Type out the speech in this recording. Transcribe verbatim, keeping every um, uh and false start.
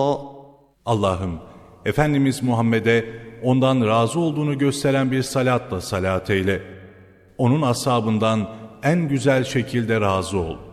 Allah'ım, Efendimiz Muhammed'e ondan razı olduğunu gösteren bir salatla salat eyle. Onun ashabından en güzel şekilde razı ol.